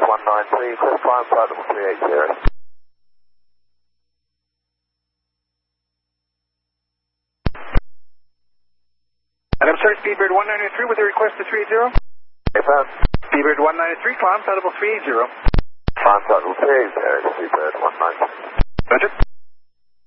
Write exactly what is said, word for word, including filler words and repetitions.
one nine three, request climb flight level three eight zero. And I'm sorry, Speedbird one ninety-three with a request to three eight zero. Affirm. Speedbird one ninety-three, climb flight level three eight zero. Climb flight level three eight zero, Speedbird one nine three. Roger.